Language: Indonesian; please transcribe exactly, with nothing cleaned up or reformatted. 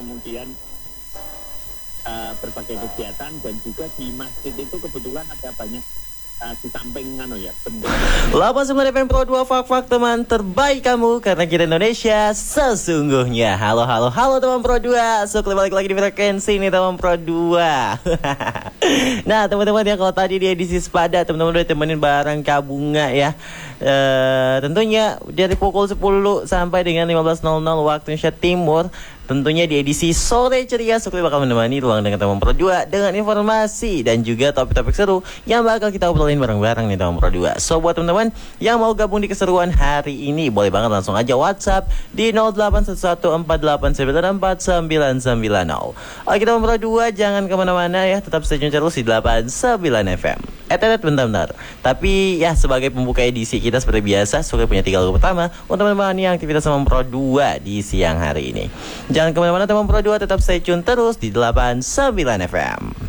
kemudian uh, berbagai kegiatan, dan juga di masjid itu kebetulan ada banyak uh, di samping anu ya delapan puluh sembilan F M Pro dua, fak-fak teman terbaik kamu, karena kita Indonesia sesungguhnya. Halo halo halo teman Pro dua, so balik lagi di frekuensi ini teman Pro dua. Nah teman-teman ya, kalau tadi di edisi Sepada teman-teman udah temenin bareng Kak Bunga ya. E, tentunya dari pukul sepuluh sampai dengan lima belas nol nol waktu Indonesia Timur. Tentunya di edisi Sore Ceria, Sukli bakal menemani ruang dengan teman Pro dua dengan informasi dan juga topik-topik seru yang bakal kita obrolin bareng-bareng nih teman Pro dua. So buat teman-teman yang mau gabung di keseruan hari ini, boleh banget langsung aja WhatsApp di nol delapan satu satu empat delapan sembilan empat sembilan sembilan nol. Oke teman Pro dua, jangan kemana-mana ya, tetap stay tune terus di delapan puluh sembilan F M. Eh tetet bentar-bentar. Tapi ya sebagai pembuka edisi kita seperti biasa, Sukli punya tiga lagu pertama untuk menemani aktivitas teman Pro dua di siang hari ini. Jangan kemana-mana teman Pro dua, tetap stay tune terus di delapan puluh sembilan F M.